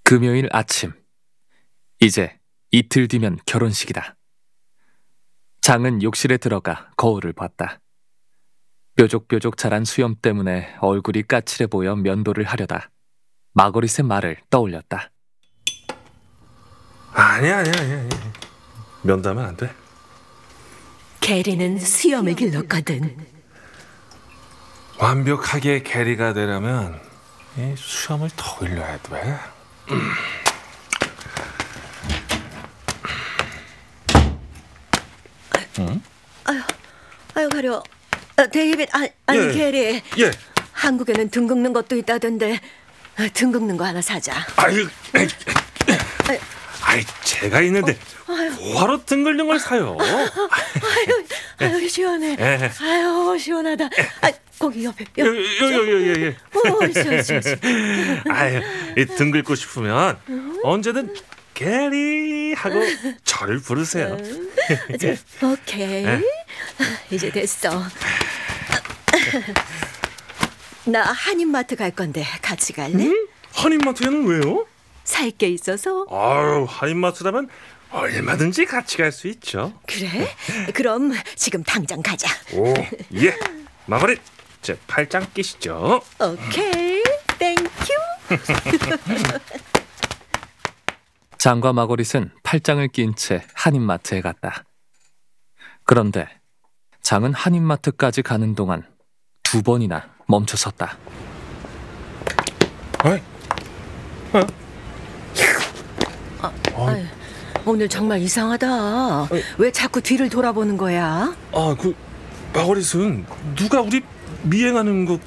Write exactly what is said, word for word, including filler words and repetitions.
금요일 아침. 이제 이틀 뒤면 결혼식이다. 장은 욕실에 들어가 거울을 봤다. 뾰족뾰족 자란 수염 때문에 얼굴이 까칠해 보여 면도를 하려다 마거릿의 말을 떠올렸다. 아니야 아니야 아니야 면도하면 안 돼. 게리는 수염을 길렀거든. 완벽하게 게리가 되려면 이 수염을 더 길러야 돼. 아유 가려. 어, 데이빗, 아, 아니 예. 게리. 예. 한국에는 등 긁는 것도 있다던데 어, 등 긁는 거 하나 사자. 아유, 아이, 아유. 아이 제가 있는데 뭐하러 등 긁는 걸 사요? 아유, 아유 시원해. 예. 아유 시원하다. 아, 거기 옆에. 옆, 요요요요요. 예. 오, 시원, 시원, 시원. 아유, 이등 긁고 싶으면 언제든 게리 하고 저를 부르세요. 자, 오케이. 예. 이제 됐어. 나 한인마트 갈 건데 같이 갈래? 응? 한인마트에는 왜요? 살 게 있어서. 아유, 한인마트라면 얼마든지 같이 갈 수 있죠. 그래? 그럼 지금 당장 가자. 오, 예. 마거릿, 제 팔짱 끼시죠. 오케이. 땡큐. 장과 마거릿은 팔짱을 낀 채 한인마트에 갔다. 그런데 장은 한인마트까지 가는 동안 두 번이나 멈춰섰다. 어이, 아유, 오늘 정말 이상하다. 왜 자꾸 뒤를 돌아보는 거야? 아, 그 마거릿은 누가 우리 미행하는 것